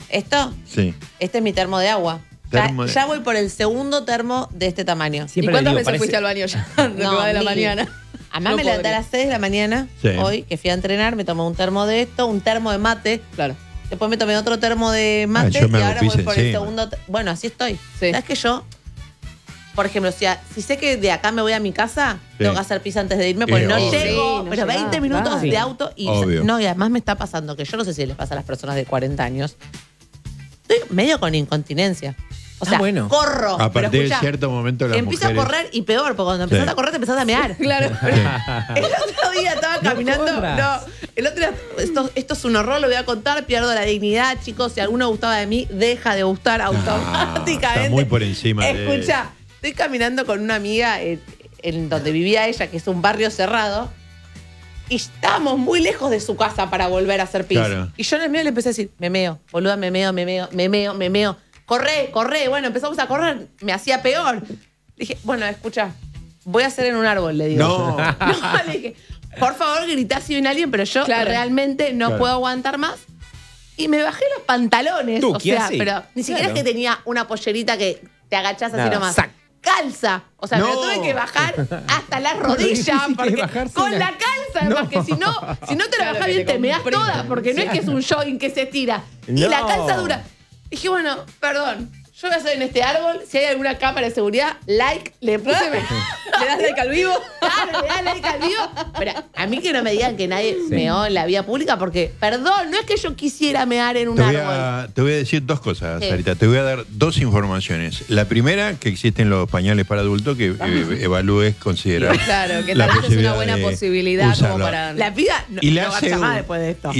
¿Esto? Sí. Este es mi termo de agua. Ya voy por el segundo termo de este tamaño. ¿Y cuántas veces fuiste al baño ya? No, de la mañana. Además me levanté a las 6 de la mañana, hoy, que fui a entrenar, me tomé un termo de esto, un termo de mate. Claro. Después me tomé otro termo de mate y ahora voy por el segundo. Bueno, así estoy. Sí. ¿Sabes que yo, por ejemplo, si sé que de acá me voy a mi casa, tengo que hacer pis antes de irme, porque no llego, pero 20 minutos de auto y no, y además me está pasando, que yo no sé si les pasa a las personas de 40 años, estoy medio con incontinencia. O sea, corro. A partir de cierto momento las empiezo a correr y peor, porque cuando empezás a correr te empezás a mear. Claro. El otro día estaba caminando. El otro día, esto es un horror, lo voy a contar, pierdo la dignidad, chicos. Si alguno gustaba de mí, deja de gustar automáticamente. Está muy por encima. Escucha, estoy caminando con una amiga en donde vivía ella, que es un barrio cerrado, y estábamos muy lejos de su casa para volver a hacer pis. Claro. Y yo en el medio le empecé a decir, me meo, boluda, me meo. Corre. Bueno, empezamos a correr. Me hacía peor. Dije, bueno, escucha, voy a hacer en un árbol, le digo. No, le dije, por favor, gritá si viene alguien, pero yo realmente no puedo aguantar más. Y me bajé los pantalones. O sea, pero ni siquiera es que tenía una pollerita que te agachás así nomás. Calza. O sea, me tuve que bajar hasta la rodilla. Porque con la calza, porque si no te la bajás bien, te meás toda. Porque no es que es un jogging que se estira. Y la calza dura. Dije, bueno, perdón, yo voy a hacer en este árbol, si hay alguna cámara de seguridad, le puse... ¿Le das like al vivo? Claro, le das like al vivo. Pero a mí que no me digan que nadie meó en la vía pública, porque, perdón, no es que yo quisiera mear en un árbol. Te voy a decir dos cosas, Sarita. Te voy a dar dos informaciones. La primera, que existen los pañales para adultos, que evalúes, considerar. Claro, que tal vez es una buena posibilidad como para... La piba no garcha más después de esto. Y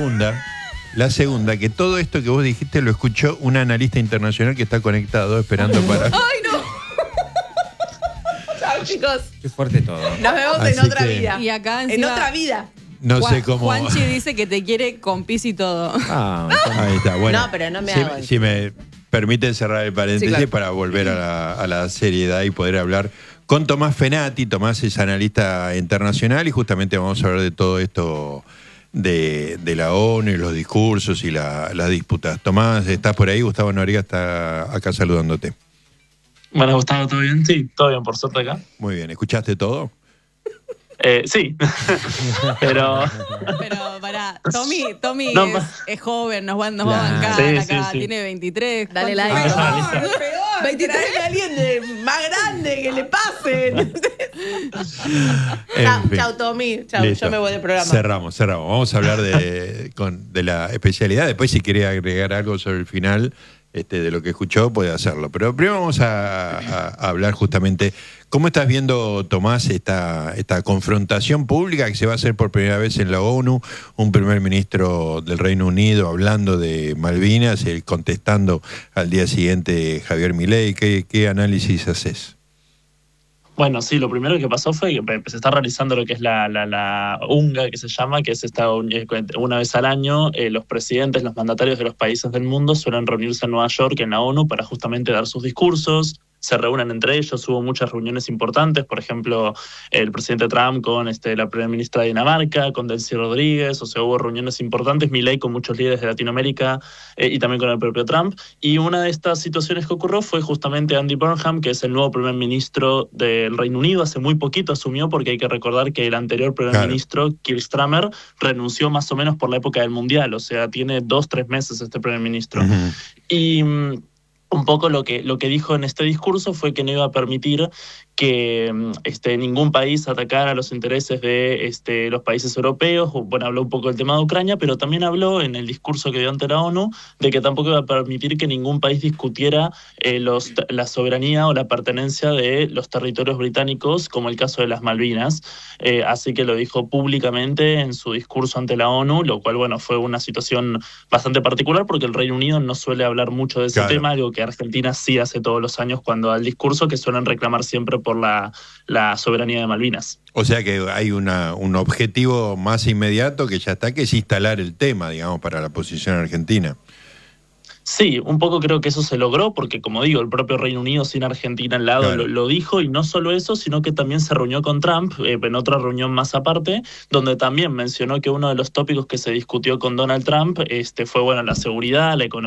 la segunda, que todo esto que vos dijiste lo escuchó un analista internacional que está conectado esperando para... ¡Ay, no! Chao, chicos. Qué fuerte todo. Nos vemos en otra vida. Y acá encima, en otra vida. No sé cómo... Juanchi dice que te quiere con pis y todo. Ahí está, bueno. No, pero no me hago. Si me permiten cerrar el paréntesis para volver a la seriedad y poder hablar con Tomás Fenati. Tomás es analista internacional y justamente vamos a hablar de todo esto... De la ONU y los discursos y las disputas. Tomás, ¿estás por ahí? Gustavo Noriega está acá saludándote. Bueno, Gustavo, ¿todo bien? Sí, todo bien, por suerte acá. Muy bien, ¿escuchaste todo? Sí, pero pará, Tommy es joven, nos va a bancar acá, tiene 23. Dale like. Peor, 23 que alguien más grande, que le pasen. Chau, Tommy. Chau, yo me voy del programa. Cerramos. Vamos a hablar de la especialidad. Después, si quiere agregar algo sobre el final de lo que escuchó, puede hacerlo. Pero primero vamos a hablar justamente. ¿Cómo estás viendo, Tomás, esta confrontación pública que se va a hacer por primera vez en la ONU? Un primer ministro del Reino Unido hablando de Malvinas, contestando al día siguiente Javier Milei. ¿Qué análisis haces? Bueno, sí, lo primero que pasó fue que se está realizando lo que es la UNGA, que se llama, que es una vez al año, los presidentes, los mandatarios de los países del mundo suelen reunirse en Nueva York, en la ONU, para justamente dar sus discursos. Se reúnen entre ellos, hubo muchas reuniones importantes, por ejemplo, el presidente Trump con la primera ministra de Dinamarca, con Delcy Rodríguez, o sea, hubo reuniones importantes, Milei con muchos líderes de Latinoamérica y también con el propio Trump. Y una de estas situaciones que ocurrió fue justamente Andy Burnham, que es el nuevo primer ministro del Reino Unido, hace muy poquito asumió, porque hay que recordar que el anterior primer ministro, Keir Starmer, renunció más o menos por la época del Mundial, o sea, tiene 2-3 meses este primer ministro. Y un poco lo que dijo en este discurso fue que no iba a permitir que ningún país atacara los intereses de los países europeos. Bueno, habló un poco del tema de Ucrania, pero también habló en el discurso que dio ante la ONU de que tampoco iba a permitir que ningún país discutiera la soberanía o la pertenencia de los territorios británicos, como el caso de las Malvinas. Así que lo dijo públicamente en su discurso ante la ONU, lo cual, bueno, fue una situación bastante particular porque el Reino Unido no suele hablar mucho de ese tema, algo que Argentina sí hace todos los años cuando da el discurso, que suelen reclamar siempre por la soberanía de Malvinas. O sea que hay un objetivo más inmediato que ya está, que es instalar el tema, digamos, para la posición argentina. Sí, un poco creo que eso se logró porque, como digo, el propio Reino Unido sin Argentina al lado lo dijo, y no solo eso, sino que también se reunió con Trump en otra reunión más aparte, donde también mencionó que uno de los tópicos que se discutió con Donald Trump fue, bueno, la seguridad, la economía,